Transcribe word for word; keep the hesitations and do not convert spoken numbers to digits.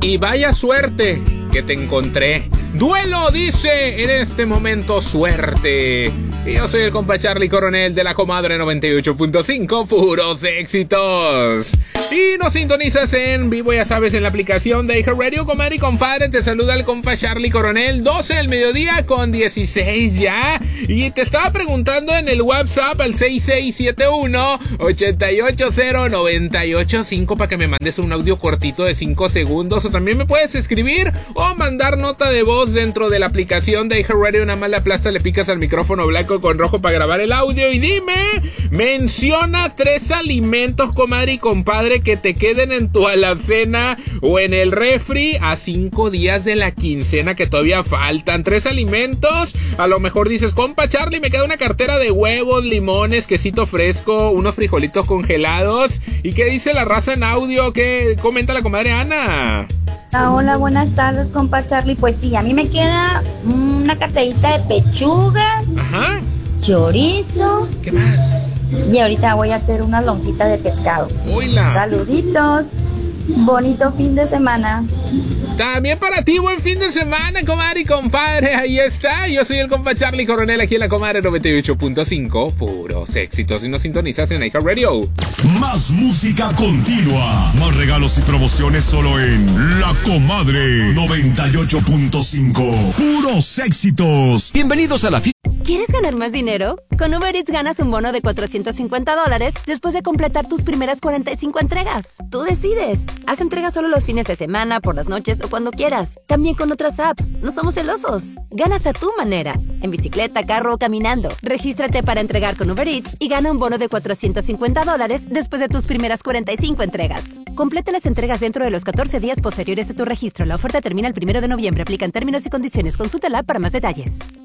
Y vaya suerte que te encontré. Duelo dice en este momento suerte. Y yo soy el compa Charlie Coronel de la Comadre noventa y ocho punto cinco, puros éxitos. Y nos sintonizas en vivo, ya sabes, en la aplicación de iHeartRadio. Comadre y compadre, te saluda el compa Charlie Coronel, doce del mediodía con dieciséis ya. Y te estaba preguntando en el WhatsApp al seis seis siete uno, ocho ocho cero, nueve ocho cinco para que me mandes un audio cortito de cinco segundos. O también me puedes escribir o mandar nota de voz dentro de la aplicación de iHeartRadio. Nada más le aplastas, le picas al micrófono blanco con rojo para grabar el audio. Y dime, menciona tres alimentos, comadre y compadre, que te queden en tu alacena o en el refri a cinco días de la quincena que todavía faltan. Tres alimentos. A lo mejor dices, compa Charlie, me queda una cartera de huevos, limones, quesito fresco, unos frijolitos congelados. ¿Y qué dice la raza en audio? ¿Qué comenta la comadre Ana? Hola, hola, buenas tardes, compa Charlie. Pues sí, a mí me queda una carterita de pechugas. Ajá. Chorizo. ¿Qué más? Y ahorita voy a hacer una lonjita de pescado. Hola. Saluditos. Bonito fin de semana. También para ti, buen fin de semana, comadre y compadre. Ahí está. Yo soy el compa Charlie Coronel aquí en la Comadre noventa y ocho punto cinco. Puros éxitos. Y nos sintonizas en iHeartRadio. Más música continua. Más regalos y promociones solo en La Comadre noventa y ocho punto cinco. Puros éxitos. Bienvenidos a la fiesta. ¿Quieres ganar más dinero? Con Uber Eats ganas un bono de cuatrocientos cincuenta dólares después de completar tus primeras cuarenta y cinco entregas. Tú decides. Haz entregas solo los fines de semana, por las noches o cuando quieras. También con otras apps. No somos celosos. Ganas a tu manera. En bicicleta, carro o caminando. Regístrate para entregar con Uber Eats y gana un bono de cuatrocientos cincuenta dólares después de tus primeras cuarenta y cinco entregas. Completa las entregas dentro de los catorce días posteriores a tu registro. La oferta termina el primero de noviembre. Aplican términos y condiciones. Consulta la app para más detalles.